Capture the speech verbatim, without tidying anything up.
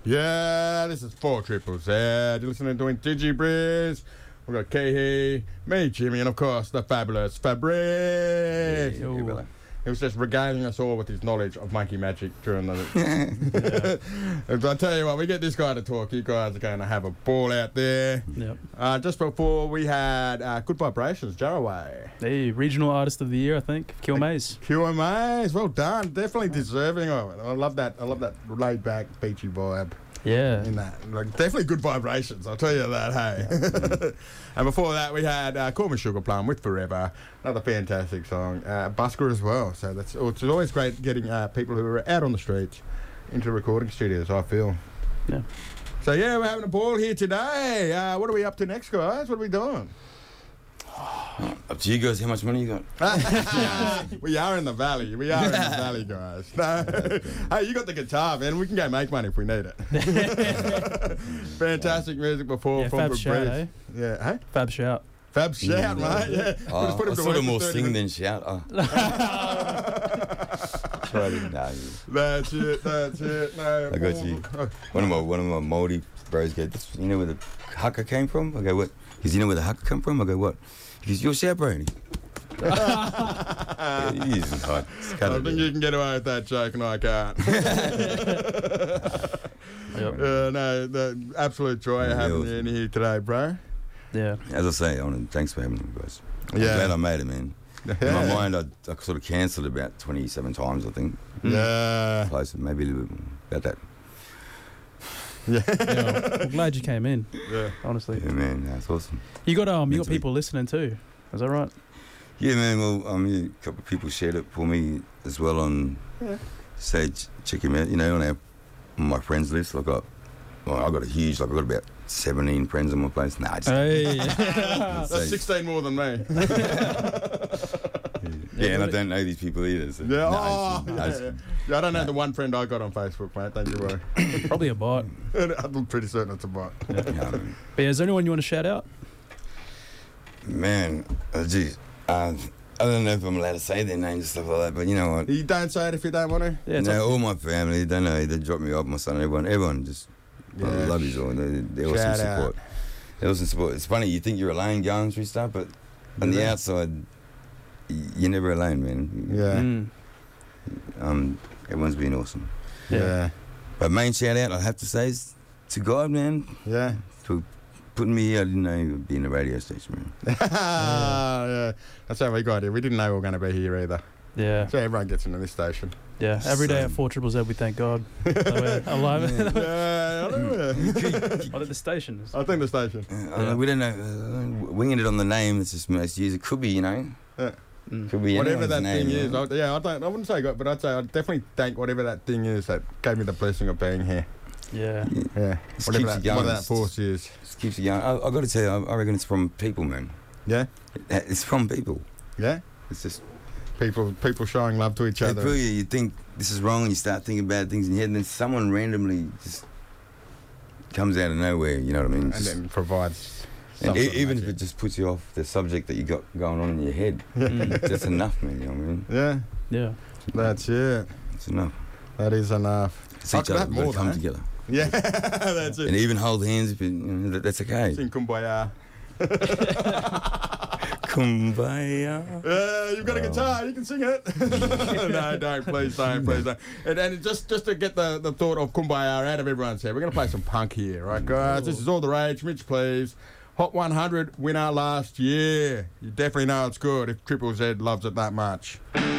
Yeah, this is four Triple Z. You're listening to DigiBriz. We've got Kehi, me, Jimmy, and of course the fabulous Fabrice. Yeah, yeah, he was just regaling us all with his knowledge of monkey magic during the. yeah. I tell you what, we get this guy to talk. You guys are going to have a ball out there. Yep. Uh, just before we had uh, Good Vibrations, Jaraway. Hey, regional artist of the year, I think. Q M As. Q M As, well done. Definitely deserving of it. I love that. I love that laid back, beachy vibe. Yeah. In that. Like, definitely good vibrations, I'll tell you that, hey. Yeah. And before that, we had uh, Call Me Sugar Plum with Forever. Another fantastic song. Uh, Busker as well. So that's oh, it's always great getting uh, people who are out on the streets into recording studios, I feel. Yeah. So, yeah, we're having a ball here today. Uh, what are we up to next, guys? What are we doing? Up to you guys, how much money you got? We are in the valley. We are in the valley, guys. No. Hey, you got the guitar, man. We can go make money if we need it. Fantastic music before Yeah, from Fab the shout, breeze. eh? Yeah, hey? Fab shout. Fab shout, Yeah, mate. Yeah. Oh, We'll just put him I to thought work of for more thirty sing minutes. than shout. Oh. Try to, no, That's it. That's it. No. I got you. One of my one of my Māori bros goes, "This- you know where the haka came from?" I go, "What?" He goes, "You know where the haka come from?" I go, "What?" He goes, "Your chaperone." Yeah, he is hot. It's I kinda think big. you can get away with that joke and I can't. Yep. uh, no, the absolute joy Yeah, having awesome. you in here today, bro. Yeah. As I say, I want to, thanks for having me, guys. I'm Yeah. glad I made it, man. In my Yeah. mind, I, I sort of cancelled about twenty-seven times, I think. Yeah. Close, maybe a little bit about that. Yeah. Yeah, I'm glad you came in, Yeah. honestly. Yeah, man, that's awesome. You got um, you got Mentally. people listening too. Is that right? Yeah, man. Well, I mean, a couple of people shared it for me as well on Yeah. say ch- check him out. You know, on, our, on my friends list, I got well, I got a huge like I got about seventeen friends on my place. Nah, just, Hey. That's say- sixteen more than me. yeah, and I don't know these people either. So, Yeah, nah, oh, it's- nah, yeah, it's- yeah. Yeah, I don't know Nah. the one friend I got on Facebook, mate. Don't you worry. Probably a bot. I'm pretty certain it's a bot. yeah, I mean, But yeah, is there anyone you want to shout out? man, uh, geez, uh, I don't know if I'm allowed to say their names and stuff like that, but you know what? You don't say it if you don't want to. Yeah, it's no, up- all my family, they know, they drop me off, my son, everyone, everyone just, I Yeah. love you all. They, they're awesome Shout out. support. They're awesome support. It's funny, you think you're alone going through stuff, but on the Yeah. outside, y- you're never alone, man. Yeah. Mm. Um, everyone's been awesome. Yeah. Yeah. But main shout out, I have to say, is to God, man, Yeah. for putting me here. I didn't know you would be in a radio station, man. yeah. That's how we got here. We didn't know we were going to be here either. Yeah. So everyone gets into this station. Yeah. Every day So- at four Triple Z, we thank God that we're alive. Yeah, I don't know. Oh, at the station. I think the station. Uh, Yeah. We don't know, uh, winging it on the name, it's just most used. It could be, you know, Mm. could be Whatever anyone's that name, thing you is, know? I, yeah, I don't. I wouldn't say God, but I'd say I definitely thank whatever that thing is that gave me the blessing of being here. Yeah. Yeah, Just whatever keeps that, you going. what that force is. Just keeps you going. I, I got to tell you, I, I reckon it's from people, man. Yeah, It's from people. yeah. It's just People, people showing love to each they other. feel you. You think this is wrong, and you start thinking bad things in your head, and then someone randomly just comes out of nowhere. You know what I mean? and Just- then provides. and some e- sort of even if it magic. just puts you off the subject that you got going on in your head, Mm. that's enough, man. You know what I mean? Yeah, Yeah. that's it. It's enough. That is enough. It's I each could other. have We've got more, to come though. together, Yeah, that's and it. even hold hands if you, you know, that, that's okay. Sing Kumbaya. Kumbaya. Uh, you've got a guitar, you can sing it. No, don't, please don't, please don't. And, and just, just to get the, the thought of Kumbaya out of everyone's head, we're going to play some punk here, right, guys? This is All the Rage, Mitch, please. Hot one hundred winner last year. You definitely know it's good if Triple Z loves it that much.